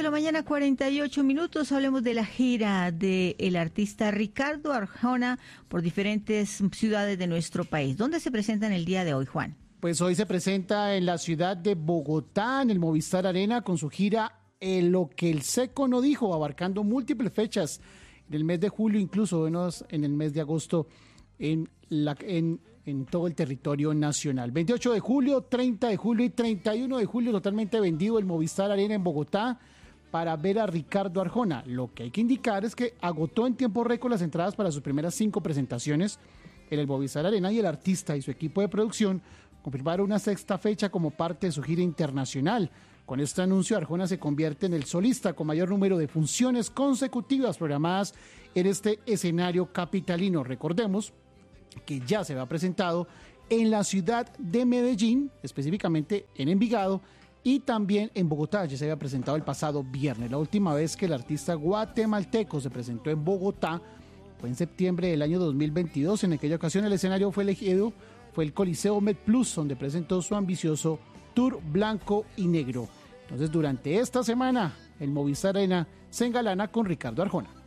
la mañana, 48 minutos. Hablemos de la gira del artista Ricardo Arjona por diferentes ciudades de nuestro país. ¿Dónde se presentan el día de hoy, Juan? Pues hoy se presenta en la ciudad de Bogotá, en el Movistar Arena, con su gira Lo que el Seco no dijo, abarcando múltiples fechas en el mes de julio, incluso en el mes de agosto, en todo el territorio nacional. 28 de julio, 30 de julio y 31 de julio, totalmente vendido el Movistar Arena en Bogotá para ver a Ricardo Arjona. Lo que hay que indicar es que agotó en tiempo récord las entradas para sus primeras 5 presentaciones en el Movistar Arena, y el artista y su equipo de producción confirmaron una sexta fecha como parte de su gira internacional. Con este anuncio, Arjona se convierte en el solista con mayor número de funciones consecutivas programadas en este escenario capitalino. Recordemos que ya se había presentado en la ciudad de Medellín, específicamente en Envigado, y también en Bogotá. Ya se había presentado el pasado viernes. La última vez que el artista guatemalteco se presentó en Bogotá fue en septiembre del año 2022. En aquella ocasión el escenario fue el Coliseo MedPlus, donde presentó su ambicioso tour blanco y negro. Entonces, durante esta semana, el Movistar Arena se engalana con Ricardo Arjona.